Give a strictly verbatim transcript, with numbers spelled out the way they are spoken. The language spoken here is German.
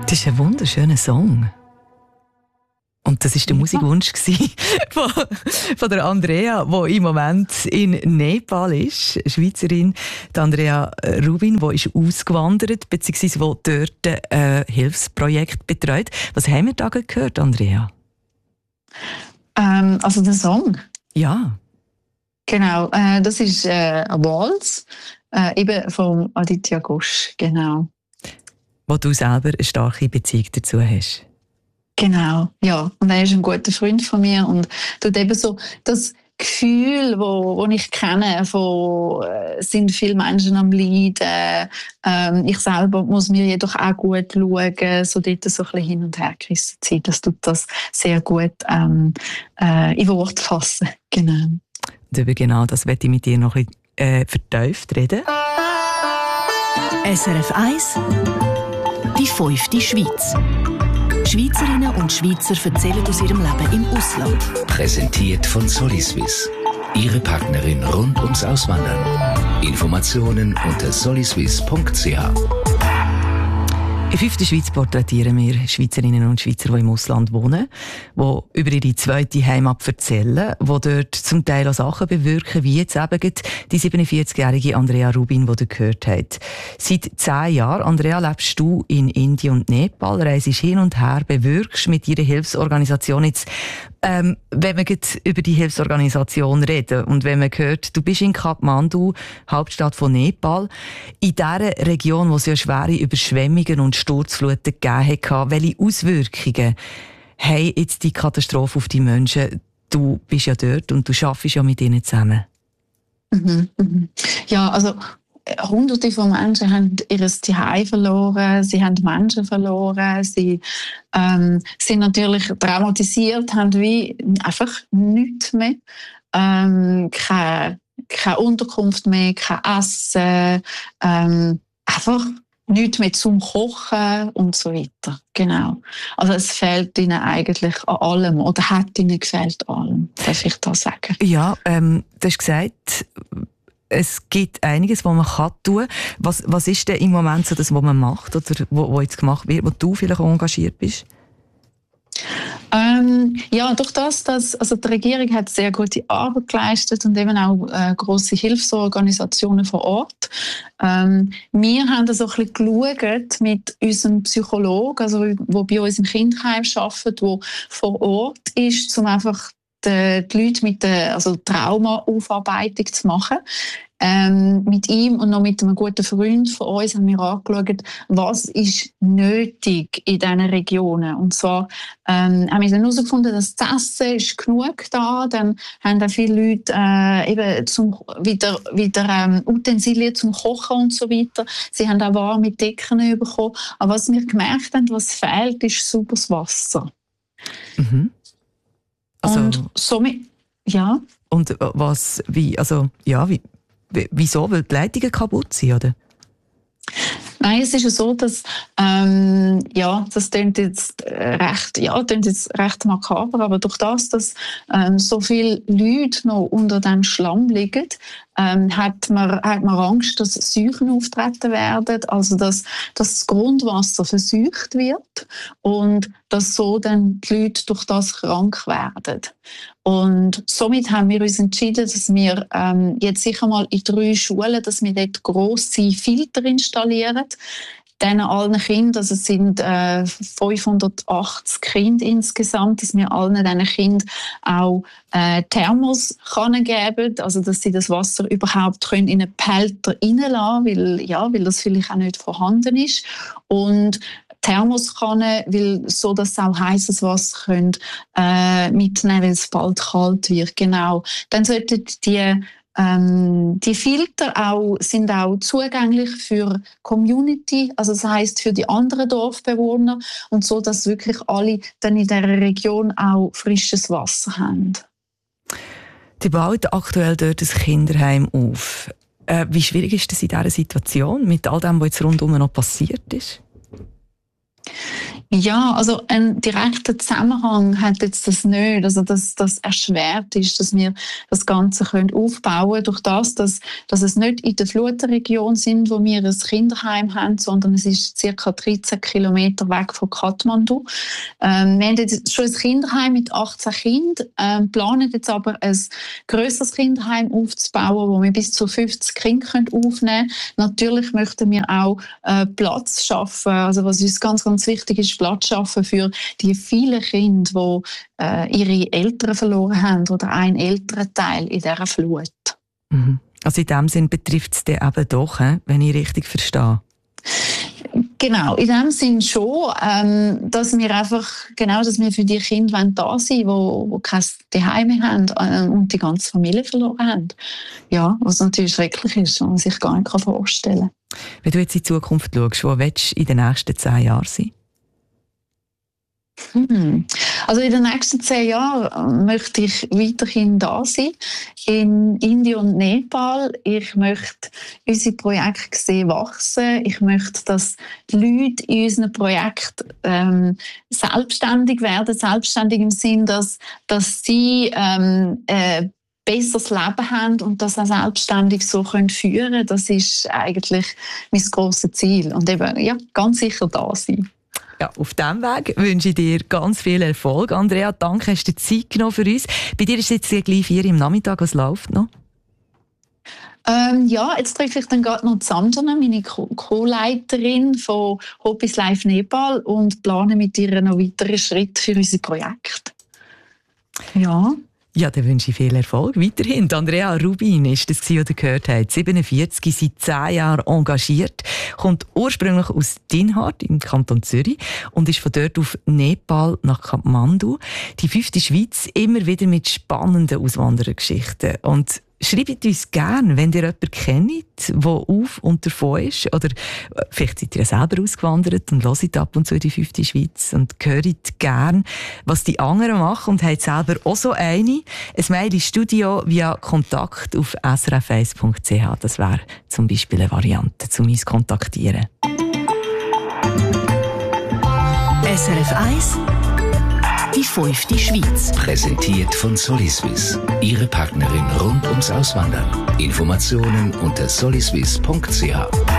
Das ist ein wunderschöner Song. Und das war der ja. Musikwunsch von, von der Andrea, die im Moment in Nepal ist. Eine Schweizerin, die Andrea Rubin, die ist ausgewandert, beziehungsweise die dort ein Hilfsprojekt betreut. Was haben wir da gehört, Andrea? Ähm, also der Song? Ja. Genau, äh, das ist äh, ein Waltz, äh, eben von Aditya Ghosh, genau. Wo du selber eine starke Beziehung dazu hast. Genau, ja. Und er ist ein guter Freund von mir und tut eben so das Gefühl, wo, wo ich kenne, von äh, sind viele Menschen am Leiden. Ähm, ich selber muss mir jedoch auch gut schauen, so dort so ein bisschen hin und her gerissen sein. Das tut das sehr gut ähm, äh, in Worte fassen. Genau. Und über genau das möchte ich mit dir noch ein bisschen äh, vertieft reden. S R F eins, die fünfte Schweiz. Schweizerinnen und Schweizer erzählen aus ihrem Leben im Ausland. Präsentiert von Soliswiss. Ihre Partnerin rund ums Auswandern. Informationen unter soliswiss punkt c h. In fünfter Schweiz porträtieren wir Schweizerinnen und Schweizer, die im Ausland wohnen, die über ihre zweite Heimat erzählen, die dort zum Teil auch Sachen bewirken, wie jetzt eben die siebenundvierzigjährige Andrea Rubin, die ihr gehört habt. Seit zehn Jahren, Andrea, lebst du in Indien und Nepal, reist hin und her, bewirkst mit ihrer Hilfsorganisation jetzt. Ähm, wenn wir jetzt über die Hilfsorganisation reden und wenn man hört, du bist in Kathmandu, Hauptstadt von Nepal, in dieser Region, wo es ja schwere Überschwemmungen und Sturzfluten gegeben hat, welche Auswirkungen haben jetzt die Katastrophe auf die Menschen? Du bist ja dort und du arbeitest ja mit ihnen zusammen. Mhm, mhm. Ja, also Hunderte von Menschen haben ihr Zuhause verloren, sie haben Menschen verloren, sie ähm, sind natürlich traumatisiert, haben wie einfach nichts mehr, ähm, keine, keine Unterkunft mehr, kein Essen, ähm, einfach nichts mehr zum Kochen und so weiter. Genau. Also es fehlt ihnen eigentlich an allem oder hat ihnen gefehlt an allem, darf ich da sagen. Ja, ähm, du hast gesagt, es gibt einiges, was man kann tun kann. Was, was ist denn im Moment so das, was man macht oder wo, wo jetzt gemacht wird, wo du vielleicht engagiert bist? Ähm, ja, durch das, dass also die Regierung hat sehr gute Arbeit geleistet und eben auch äh, grosse Hilfsorganisationen vor Ort. Ähm, wir haben da so ein bisschen geschaut mit unserem Psychologen, also der bei uns im Kinderheim arbeitet, der vor Ort ist, um einfach die, die Leute mit der also Traumaaufarbeitung zu machen. Ähm, mit ihm und noch mit einem guten Freund von uns haben wir angeschaut, was ist nötig in diesen Regionen. Und zwar ähm, haben wir dann herausgefunden, dass das Essen ist genug da. Dann haben auch viele Leute äh, eben zum, wieder, wieder ähm, Utensilien zum Kochen und so weiter. Sie haben auch warme Decken bekommen. Aber was wir gemerkt haben, was fehlt, ist sauberes Wasser. Mhm. Also, und somit, ja. Und was, wie, also, ja, wie, wieso? Weil die Leitungen kaputt sind, oder? Nein, es ist ja so, dass, ähm, ja, das klingt jetzt recht, ja, klingt jetzt recht makaber, aber durch das, dass ähm, so viele Leute noch unter dem Schlamm liegen, ähm, hat man, hat man Angst, dass Seuchen auftreten werden, also dass, dass das Grundwasser verseucht wird und dass so dann die Leute durch das krank werden. Und somit haben wir uns entschieden, dass wir ähm, jetzt sicher mal in drei Schulen, dass wir dort grosse Filter installieren. Diesen allen Kindern, also es sind äh, fünfhundertachtzig Kinder insgesamt, dass wir allen diesen Kindern auch äh, Thermoskannen geben, also dass sie das Wasser überhaupt können in einen Behälter reinlassen, weil, ja, weil das vielleicht auch nicht vorhanden ist. Und Thermoskanne, weil so, dass sie auch heißes Wasser können, äh, mitnehmen, weil es bald kalt wird. Genau. Dann sollten die Ähm, die Filter auch, sind auch zugänglich für Community, also das heisst für die anderen Dorfbewohner und so, dass wirklich alle dann in dieser Region auch frisches Wasser haben. Die bauen aktuell dort ein Kinderheim auf. Äh, wie schwierig ist das in dieser Situation mit all dem, was jetzt rundum noch passiert ist? Ja, also einen direkten Zusammenhang hat jetzt das nicht. Also dass das erschwert ist, dass wir das Ganze können aufbauen können, durch das, dass, dass es nicht in der Flutenregion sind, wo wir ein Kinderheim haben, sondern es ist ca. dreizehn Kilometer weg von Kathmandu. Ähm, wir haben jetzt schon ein Kinderheim mit achtzehn Kindern, ähm, planen jetzt aber ein grösseres Kinderheim aufzubauen, wo wir bis zu fünfzig Kinder aufnehmen können. Natürlich möchten wir auch äh, Platz schaffen, also was uns ganz, ganz wichtig ist, Platz schaffen für die vielen Kinder, die äh, ihre Eltern verloren haben oder einen Elternteil in dieser Flut. Mhm. Also in dem Sinn betrifft es den eben doch, wenn ich richtig verstehe. Genau, in dem Sinn schon, ähm, dass wir einfach, genau, dass wir für die Kinder da sein wollen, die kein Zuhause haben äh, und die ganze Familie verloren haben. Ja, was natürlich schrecklich ist, was man sich gar nicht vorstellen kann. Wenn du jetzt in die Zukunft schaust, wo willst du in den nächsten zehn Jahren sein? Hm. Also in den nächsten zehn Jahren möchte ich weiterhin da sein, in Indien und Nepal. Ich möchte unsere Projekte sehen wachsen. Ich möchte, dass die Leute in unseren Projekten ähm, selbstständig werden, selbstständig im Sinn, dass, dass sie ähm, äh, besseres Leben haben und das auch selbstständig so können führen. Das ist eigentlich mein grosses Ziel. Und eben, ja, ganz sicher da sein. Ja, auf diesem Weg wünsche ich dir ganz viel Erfolg. Andrea, danke, hast du dir Zeit genommen für uns. Bei dir ist jetzt gleich vier im Nachmittag. Was läuft noch? Ähm, ja, jetzt treffe ich dann gerade noch Sanjana, meine Co-Leiterin von Hobbys Life Nepal, und plane mit ihr noch weitere Schritte für unser Projekt. Ja. Ja, dann wünsche ich viel Erfolg weiterhin. Die Andrea Rubin ist das, was ihr gehört habt. siebenundvierzig, seit zehn Jahren engagiert, kommt ursprünglich aus Dinhard im Kanton Zürich und ist von dort auf Nepal nach Kathmandu. Die fünfte Schweiz, immer wieder mit spannenden Auswanderergeschichten. Und schreibt uns gerne, wenn ihr jemanden kennt, der auf und davon ist. Oder vielleicht seid ihr selber ausgewandert und hört ab und zu in die fünfte Schweiz und hört gerne, was die anderen machen und habt selber auch so eine. Ein Mail ins Studio via Kontakt auf s r f eins punkt c h. Das wäre zum Beispiel eine Variante, um uns zu kontaktieren. S R F eins, die fünfte Schweiz. Präsentiert von Soliswiss. Ihre Partnerin rund ums Auswandern. Informationen unter soliswiss punkt c h.